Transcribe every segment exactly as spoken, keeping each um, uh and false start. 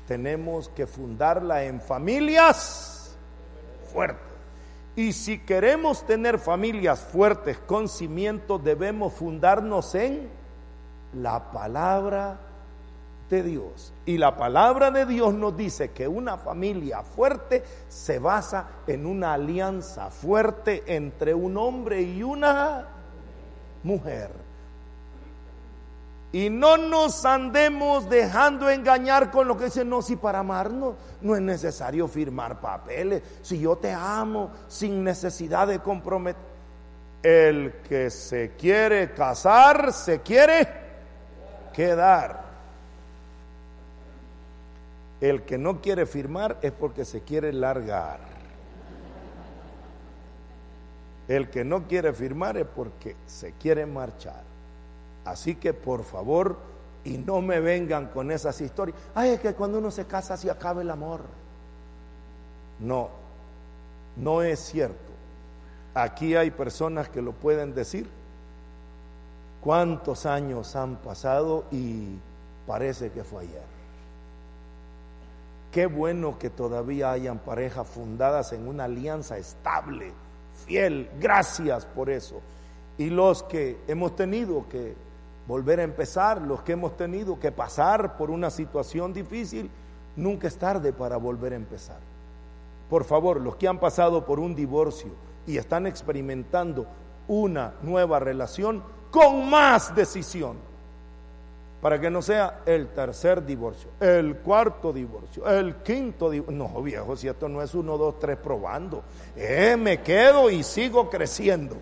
tenemos que fundarla en familias fuertes. Y si queremos tener familias fuertes con cimientos, debemos fundarnos en la palabra de Dios. Y la palabra de Dios nos dice que una familia fuerte se basa en una alianza fuerte entre un hombre y una mujer. Y no nos andemos dejando engañar con lo que dicen, no, si para amarnos no es necesario firmar papeles, si yo te amo sin necesidad de comprometer. El que se quiere casar, se quiere quedar. El que no quiere firmar es porque se quiere largar. El que no quiere firmar es porque se quiere marchar. Así que por favor, y no me vengan con esas historias. Ay, es que cuando uno se casa se acaba el amor. No, no es cierto. Aquí hay personas que lo pueden decir. ¿Cuántos años han pasado y parece que fue ayer? Qué bueno que todavía hayan parejas fundadas en una alianza estable, fiel. Gracias por eso. Y los que hemos tenido que volver a empezar, los que hemos tenido que pasar por una situación difícil, nunca es tarde para volver a empezar. Por favor, los que han pasado por un divorcio y están experimentando una nueva relación, con más decisión, para que no sea el tercer divorcio, el cuarto divorcio, el quinto divorcio. No, viejo, si esto no es uno, dos, tres probando, eh, me quedo y sigo creciendo.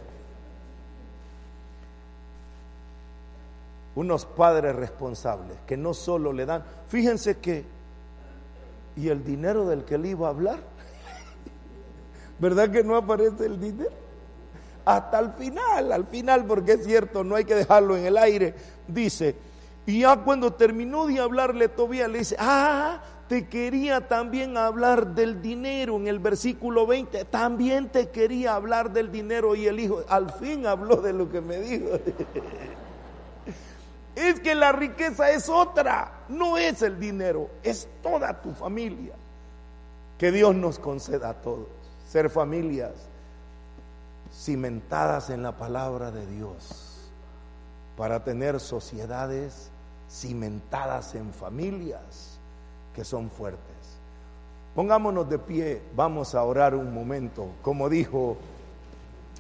Unos padres responsables que no solo le dan, fíjense que, y el dinero del que le iba a hablar, ¿verdad que no aparece el dinero? Hasta el final, al final, porque es cierto, no hay que dejarlo en el aire. Dice, y ya cuando terminó de hablarle Tobías, le dice, ah, te quería también hablar del dinero. En el versículo veinte, también te quería hablar del dinero. Y el hijo, al fin habló de lo que me dijo. Es que la riqueza es otra, no es el dinero, es toda tu familia. Que Dios nos conceda a todos ser familias cimentadas en la palabra de Dios, para tener sociedades cimentadas en familias que son fuertes. Pongámonos de pie, vamos a orar un momento, como dijo